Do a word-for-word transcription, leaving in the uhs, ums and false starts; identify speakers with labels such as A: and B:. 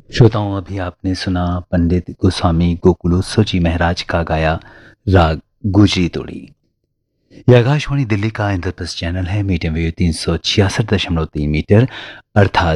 A: श्रोताओं, अभी आपने सुना पंडित गोस्वामी गोकुलोत्सव जी महाराज का गाया राग गुजरी तोड़ी। यह आकाशवाणी दिल्ली का इंद्रप्रस्थ चैनल है। मीडियम वेव तीन सौ छियासठ दशमलव तीन मीटर अर्थात